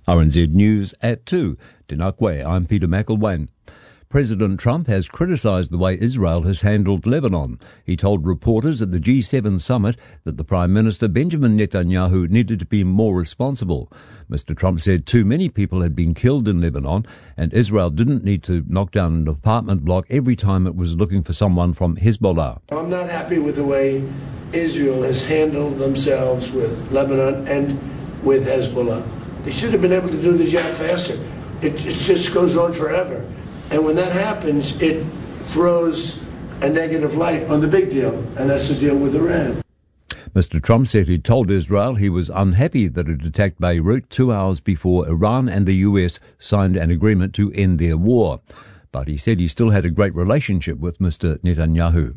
RNZ News at 2. Tinakwe, I'm Peter McElwain. President Trump has criticised the way Israel has handled Lebanon. He told reporters at the G7 summit that the Prime Minister Benjamin Netanyahu needed to be more responsible. Mr. Trump said too many people had been killed in Lebanon and Israel didn't need to knock down an apartment block every time it was looking for someone from Hezbollah. I'm not happy with the way Israel has handled themselves with Lebanon and with Hezbollah. They should have been able to do this job faster. It just goes on forever. And when that happens, it throws a negative light on the big deal, and that's the deal with Iran. Mr. Trump said he told Israel he was unhappy that it attacked Beirut 2 hours before Iran and the US signed an agreement to end their war. But he said he still had a great relationship with Mr. Netanyahu.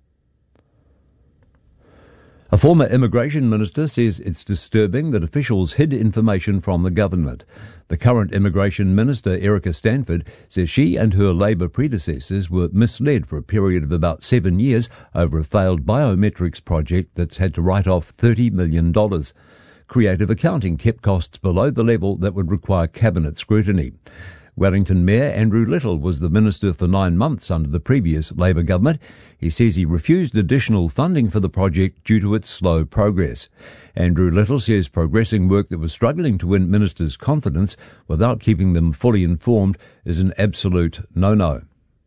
A former immigration minister says it's disturbing that officials hid information from the government. The current immigration minister, Erica Stanford, says she and her Labour predecessors were misled for a period of about 7 years over a failed biometrics project that's had to write off $30 million. Creative accounting kept costs below the level that would require cabinet scrutiny. Wellington Mayor Andrew Little was the minister for 9 months under the previous Labour government. He says he refused additional funding for the project due to its slow progress. Andrew Little says progressing work that was struggling to win ministers' confidence without keeping them fully informed is an absolute no-no.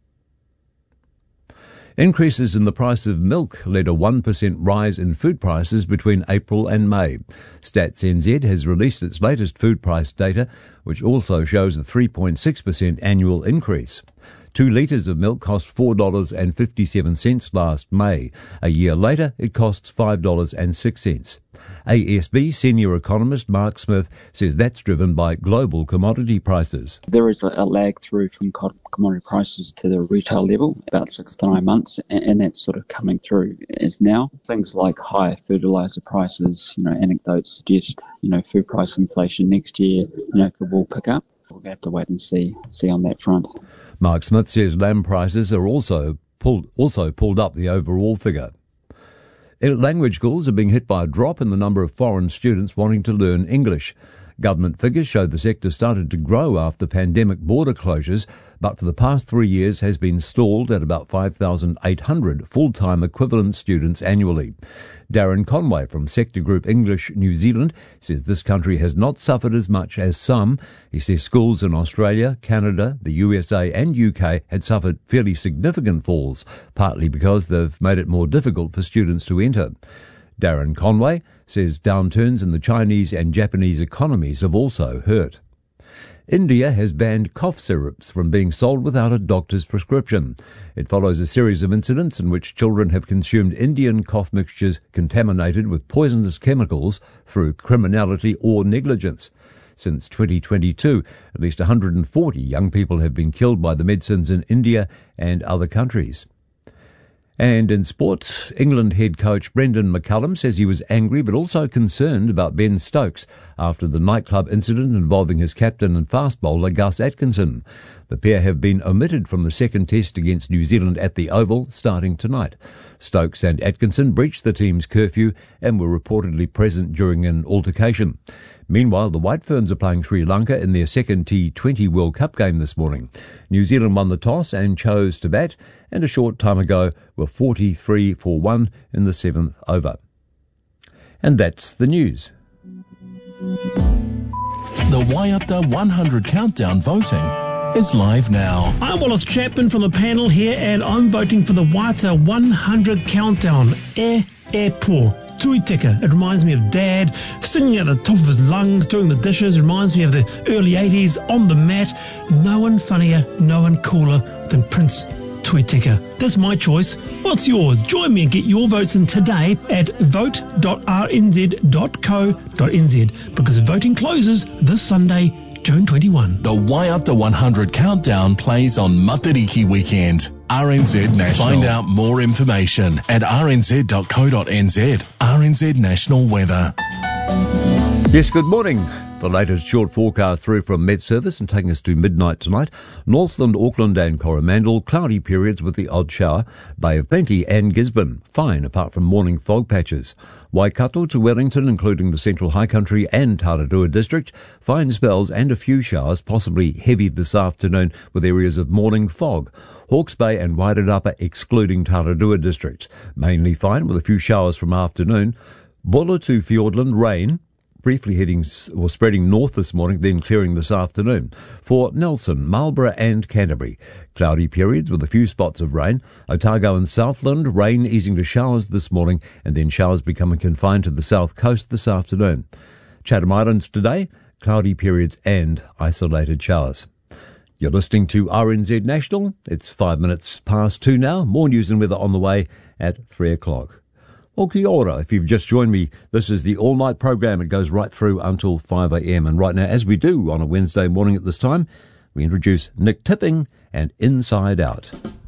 Increases in the price of milk led a 1% rise in food prices between April and May. Stats NZ has released its latest food price data, which also shows a 3.6% annual increase. 2 litres of milk cost $4.57 last May. A year later, it costs $5.06. ASB senior economist Mark Smith says that's driven by global commodity prices. There is a lag through from commodity prices to the retail level, about 6 to 9 months, and that's sort of coming through as now. Things like higher fertiliser prices, anecdotes suggest, food price inflation next year, will pick up. We'll have to wait and see on that front. Mark Smith says lamb prices are also pulled up the overall figure. Language schools are being hit by a drop in the number of foreign students wanting to learn English. Government figures show the sector started to grow after pandemic border closures, but for the past 3 years has been stalled at about 5,800 full-time equivalent students annually. Darren Conway from Sector Group English New Zealand says this country has not suffered as much as some. He says schools in Australia, Canada, the USA and UK had suffered fairly significant falls, partly because they've made it more difficult for students to enter. Darren Conway says downturns in the Chinese and Japanese economies have also hurt. India has banned cough syrups from being sold without a doctor's prescription. It follows a series of incidents in which children have consumed Indian cough mixtures contaminated with poisonous chemicals through criminality or negligence. Since 2022, at least 140 young people have been killed by the medicines in India and other countries. And in sports, England head coach Brendan McCullum says he was angry but also concerned about Ben Stokes after the nightclub incident involving his captain and fast bowler Gus Atkinson. The pair have been omitted from the second test against New Zealand at the Oval starting tonight. Stokes and Atkinson breached the team's curfew and were reportedly present during an altercation. Meanwhile, the White Ferns are playing Sri Lanka in their second T20 World Cup game this morning. New Zealand won the toss and chose to bat, and a short time ago were 43 for 1 in the 7th over. And that's the news. The Waiata 100 Countdown voting is live now. I'm Wallace Chapman from the panel here, and I'm voting for the Waiata 100 Countdown. E po. Tui Tika. It reminds me of Dad singing at the top of his lungs, doing the dishes. It reminds me of the early 80s on the mat. No one funnier, no one cooler than Prince Tui Tika. That's my choice. What's yours? Join me and get your votes in today at vote.rnz.co.nz because voting closes this Sunday, June 21. The Waiata 100 Countdown plays on Matariki weekend. RNZ National. Find out more information at rnz.co.nz. RNZ National Weather. Yes, good morning. The latest short forecast through from Met Service and taking us to midnight tonight. Northland, Auckland and Coromandel, cloudy periods with the odd shower. Bay of Plenty and Gisborne, fine apart from morning fog patches. Waikato to Wellington, including the Central High Country and Tararua District, fine spells and a few showers, possibly heavy this afternoon with areas of morning fog. Hawke's Bay and Wairarapa excluding Tararua District, mainly fine with a few showers from afternoon. Bulla to Fiordland, rain, briefly heading or spreading north this morning, then clearing this afternoon. For Nelson, Marlborough and Canterbury, cloudy periods with a few spots of rain. Otago and Southland, rain easing to showers this morning and then showers becoming confined to the south coast this afternoon. Chatham Islands today, cloudy periods and isolated showers. You're listening to RNZ National. It's 5 minutes past 2 now. More news and weather on the way at 3 o'clock. Well, kia ora. If you've just joined me, this is the all-night program. It goes right through until 5 a.m. And right now, as we do on a Wednesday morning at this time, we introduce Nick Tipping and Inside Out.